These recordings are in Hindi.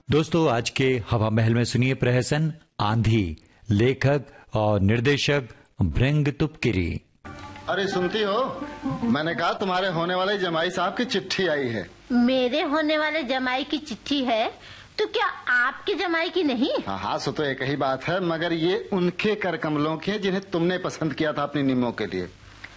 दोस्तों, आज के हवा महल में सुनिए प्रहसन आंधी, लेखक और निर्देशक भृंग तुपकिरी। अरे सुनती हो, मैंने कहा तुम्हारे होने वाले जमाई साहब की चिट्ठी आई है। मेरे होने वाले जमाई की चिट्ठी है तो क्या आपके जमाई की नहीं? हाँ, सो तो एक ही बात है, मगर ये उनके कर कमलों के जिन्हें तुमने पसंद किया था अपनी निम्मों के लिए।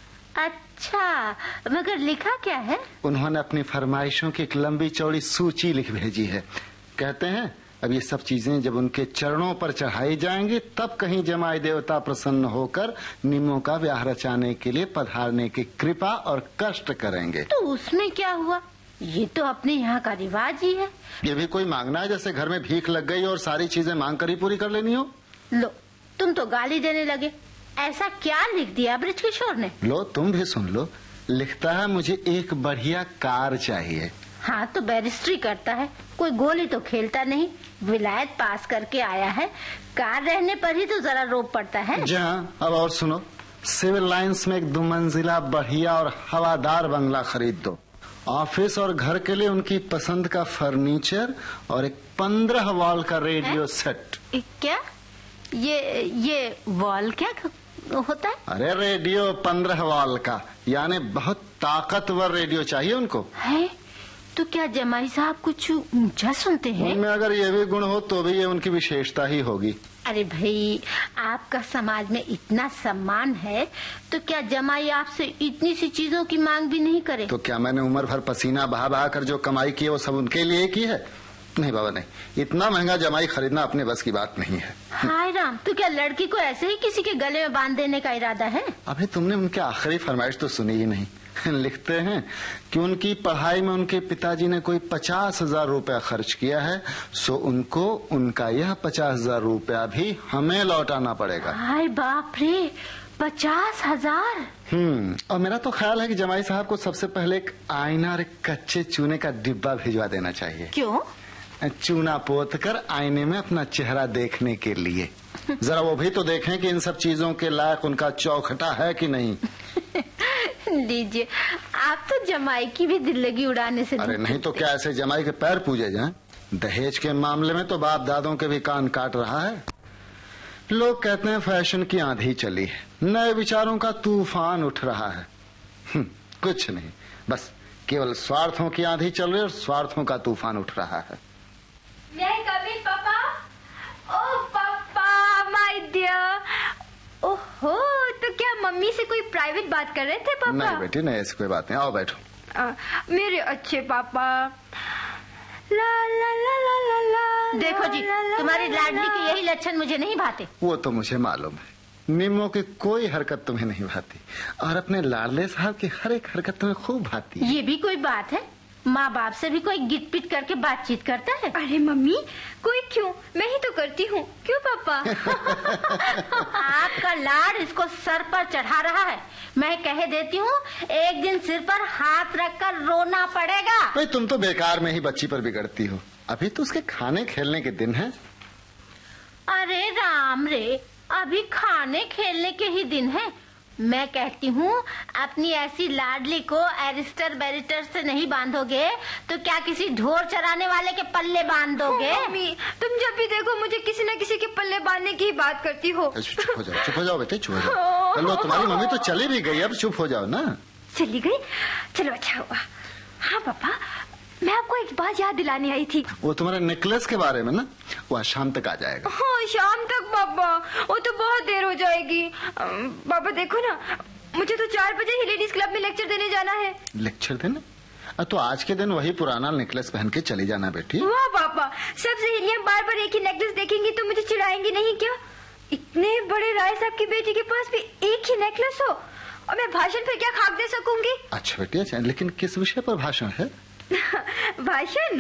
अच्छा, मगर लिखा क्या है? उन्होंने अपनी फरमाइशों की एक लंबी चौड़ी सूची लिख भेजी है। कहते हैं अब ये सब चीजें जब उनके चरणों पर चढ़ाई जाएंगी तब कहीं जमाई देवता प्रसन्न होकर निम्मों का ब्याह रचाने के लिए पधारने की कृपा और कष्ट करेंगे। तो उसमें क्या हुआ, ये तो अपने यहाँ का रिवाज ही है। ये भी कोई मांगना है जैसे घर में भीख लग गई और सारी चीजें मांग कर ही पूरी कर लेनी हो? लो, तुम तो गाली देने लगे। ऐसा क्या लिख दिया बृज किशोर ने? लो तुम भी सुन लो। लिखता है मुझे एक बढ़िया कार चाहिए। हाँ, तो बैरिस्ट्री करता है, कोई गोली तो खेलता नहीं। विलायत पास करके आया है, कार रहने पर ही तो जरा रोब पड़ता है। जी हाँ, अब और सुनो। सिविल लाइंस में एक 2 मंजिला बढ़िया और हवादार बंगला खरीद दो। ऑफिस और घर के लिए उनकी पसंद का फर्नीचर और एक 15 वॉल का रेडियो सेट। क्या ये वॉल क्या होता है? अरे रेडियो 15 वॉल का, यानी बहुत ताकतवर रेडियो चाहिए उनको। है तो क्या जमाई साहब कुछ ऊंचा सुनते हैं? उनमें अगर ये भी गुण हो तो भी ये उनकी विशेषता ही होगी। अरे भाई, आपका समाज में इतना सम्मान है तो क्या जमाई आपसे इतनी सी चीजों की मांग भी नहीं करे? तो क्या मैंने उम्र भर पसीना बहा बहा कर जो कमाई की है वो सब उनके लिए की है? नहीं बाबा नहीं, इतना महंगा जमाई खरीदना अपने बस की बात नहीं है। हाय राम, तो क्या लड़की को ऐसे ही किसी के गले में बांध देने का इरादा है? अभी तुमने उनके आखिरी फरमाइश तो सुनी ही नहीं। लिखते हैं कि उनकी पढ़ाई में उनके पिताजी ने कोई 50,000 रुपया खर्च किया है, सो उनको उनका यह 50,000 रुपया भी हमें लौटाना पड़ेगा। हाय बाप रे, 50,000! और मेरा तो ख्याल है कि जमाई साहब को सबसे पहले एक आईना और एक कच्चे चूने का डिब्बा भिजवा देना चाहिए। क्यों? चूना पोत कर आईने में अपना चेहरा देखने के लिए। जरा वो भी तो देखें कि इन सब चीजों के लायक उनका चौखटा है कि नहीं। लीजिए, आप तो जमाई की भी दिल लगी उड़ाने से। अरे नहीं तो क्या ऐसे जमाई के पैर पूजे जाएं? दहेज के मामले में तो बाप दादों के भी कान काट रहा है। लोग कहते हैं फैशन की आंधी चली है, नए विचारों का तूफान उठ रहा है। कुछ नहीं, बस केवल स्वार्थों की आंधी चल रही है और स्वार्थों का तूफान उठ रहा है। पापा? ओह पापा, माय डियर। ओहो, तो क्या मम्मी से कोई प्राइवेट बात कर रहे थे पापा? नहीं बेटी, नहीं, ऐसी कोई बात नहीं। आओ बैठो। मेरे अच्छे पापा। ला ला ला ला ला ला। देखो जी, तुम्हारी लाडली के यही लक्षण मुझे नहीं भाते। वो तो मुझे मालूम है, निम्मों की कोई हरकत तुम्हें नहीं भाती और अपने लाडले साहब की हर एक हरकत तुम्हें खूब भाती है। ये भी कोई बात है? माँ बाप से भी कोई गिट पिट करके बातचीत करता है? अरे मम्मी, कोई क्यों, मैं ही तो करती हूँ। क्यों पापा? आपका लाड इसको सर पर चढ़ा रहा है। मैं कह देती हूँ, एक दिन सिर पर हाथ रखकर रोना पड़ेगा। भाई तुम तो बेकार में ही बच्ची पर बिगड़ती हो, अभी तो उसके खाने खेलने के दिन है। अरे राम रे, अभी खाने खेलने के ही दिन है। मैं कहती हूँ, अपनी ऐसी लाडली को एरिस्टर बैरिस्टर से नहीं बांधोगे तो क्या किसी ढोर चराने वाले के पल्ले बांध दोगे? मम्मी, तुम जब भी देखो मुझे किसी न किसी के पल्ले बांधने की ही बात करती हो। चुप हो जाओ बेटे, चुप हो जाओ। चलो, तुम्हारी मम्मी तो चली भी गई, अब चुप हो जाओ ना। चली गई? चलो अच्छा हुआ। हाँ पापा, मैं आपको एक बात याद दिलाने आई थी। वो तुम्हारे नेकलेस के बारे में ना, वो शाम तक आ जाएगा। हाँ, शाम तक पापा? वो तो बहुत देर हो जाएगी। पापा देखो ना, मुझे तो 4 बजे ही लेडीज क्लब में लेक्चर देने जाना है। लेक्चर देने? तो आज के दिन वही पुराना नेकलेस पहन के चली जाना बेटी। वाह पापा, सब सहेलियां बार बार एक ही नेकलेस देखेंगी तो मुझे चिढ़ाएंगी नहीं क्या? इतने बड़े राय साहब की बेटी के पास भी एक ही नेकलेस हो और मैं भाषण फिर क्या खाक दे सकूंगी? अच्छा बेटी, अच्छा, लेकिन किस विषय पर भाषण है? भाषण?